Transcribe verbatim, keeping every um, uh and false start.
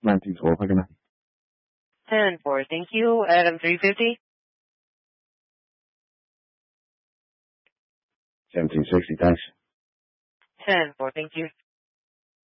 nineteen twelve, how can I? ten four, thank you. Item three fifty. seventeen sixty, thanks. ten four, thank you.